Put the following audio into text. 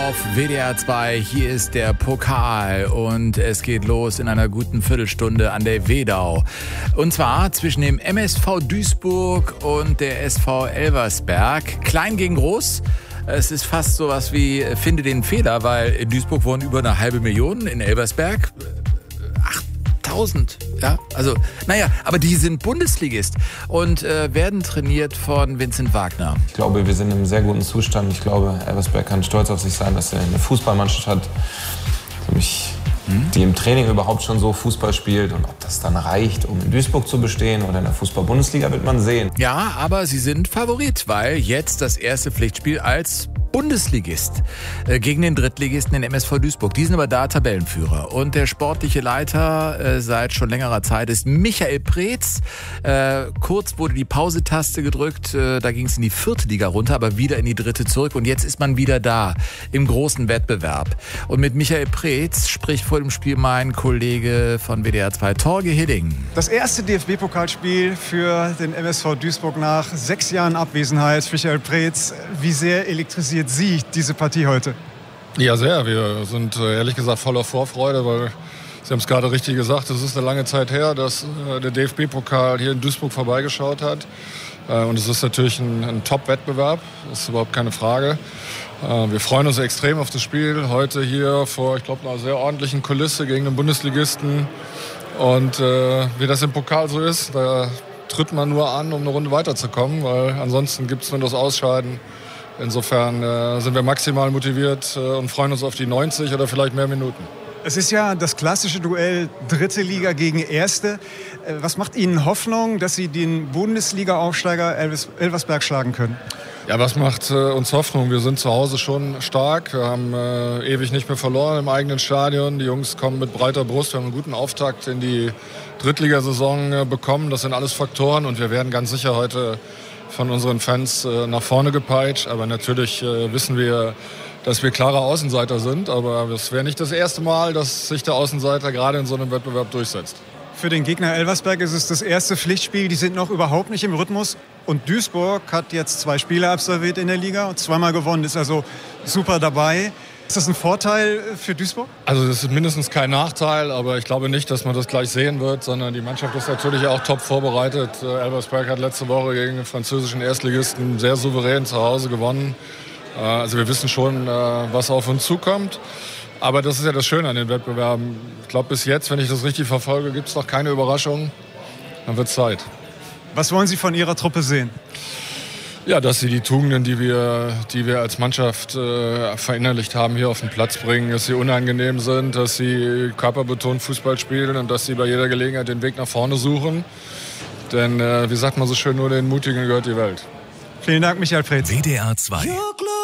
auf WDR 2. Hier ist der Pokal und es geht los in einer guten Viertelstunde an der Wedau. Und zwar zwischen dem MSV Duisburg und der SV Elversberg. Klein gegen groß. Es ist fast sowas wie finde den Fehler, weil in Duisburg wohnen über 500.000, in Elversberg 8.000. Ja, also, aber die sind Bundesligist und werden trainiert von Vincent Wagner. Ich glaube, wir sind in einem sehr guten Zustand. Ich glaube, Elversberg kann stolz auf sich sein, dass er eine Fußballmannschaft hat, die im Training überhaupt schon so Fußball spielt. Und ob das dann reicht, um in Duisburg zu bestehen oder in der Fußball-Bundesliga, wird man sehen. Ja, aber sie sind Favorit, weil jetzt das erste Pflichtspiel als Bundesligist gegen den Drittligisten, den MSV Duisburg. Die sind aber da Tabellenführer. Und der sportliche Leiter seit schon längerer Zeit ist Michael Preetz. Kurz wurde die Pause-Taste gedrückt. Da ging es in die 4. Liga runter, aber wieder in die 3. zurück. Und jetzt ist man wieder da im großen Wettbewerb. Und mit Michael Preetz spricht vor dem Spiel mein Kollege von WDR 2, Torge Hilling. Das erste DFB-Pokalspiel für den MSV Duisburg nach 6 Jahren Abwesenheit. Michael Preetz, wie sehr elektrisiert Sie diese Partie heute? Ja, sehr. Wir sind ehrlich gesagt voller Vorfreude, weil Sie haben es gerade richtig gesagt, es ist eine lange Zeit her, dass der DFB-Pokal hier in Duisburg vorbeigeschaut hat. Und es ist natürlich ein Top-Wettbewerb, das ist überhaupt keine Frage. Wir freuen uns extrem auf das Spiel. Heute hier vor, ich glaube, einer sehr ordentlichen Kulisse gegen den Bundesligisten. Und wie das im Pokal so ist, da tritt man nur an, um eine Runde weiterzukommen, weil ansonsten gibt es nur das Ausscheiden. Insofern sind wir maximal motiviert und freuen uns auf die 90 oder vielleicht mehr Minuten. Es ist ja das klassische Duell 3. Liga gegen 1. Was macht Ihnen Hoffnung, dass Sie den Bundesliga-Aufsteiger Elversberg schlagen können? Ja, was macht uns Hoffnung? Wir sind zu Hause schon stark. Wir haben ewig nicht mehr verloren im eigenen Stadion. Die Jungs kommen mit breiter Brust. Wir haben einen guten Auftakt in die Drittligasaison bekommen. Das sind alles Faktoren und wir werden ganz sicher heute von unseren Fans nach vorne gepeitscht. Aber natürlich wissen wir, dass wir klare Außenseiter sind. Aber es wäre nicht das erste Mal, dass sich der Außenseiter gerade in so einem Wettbewerb durchsetzt. Für den Gegner Elversberg ist es das erste Pflichtspiel. Die sind noch überhaupt nicht im Rhythmus. Und Duisburg hat jetzt 2 Spiele absolviert in der Liga und 2-mal gewonnen. Ist also super dabei. Ist das ein Vorteil für Duisburg? Also das ist mindestens kein Nachteil, aber ich glaube nicht, dass man das gleich sehen wird, sondern die Mannschaft ist natürlich auch top vorbereitet. Elversberg hat letzte Woche gegen den französischen Erstligisten sehr souverän zu Hause gewonnen. Also wir wissen schon, was auf uns zukommt. Aber das ist ja das Schöne an den Wettbewerben. Ich glaube, bis jetzt, wenn ich das richtig verfolge, gibt es noch keine Überraschung. Dann wird es Zeit. Was wollen Sie von Ihrer Truppe sehen? Ja, dass sie die Tugenden, die wir als Mannschaft verinnerlicht haben, hier auf den Platz bringen, dass sie unangenehm sind, dass sie körperbetont Fußball spielen und dass sie bei jeder Gelegenheit den Weg nach vorne suchen. Denn, wie sagt man so schön, nur den Mutigen gehört die Welt. Vielen Dank, Michael Preetz. WDR 2.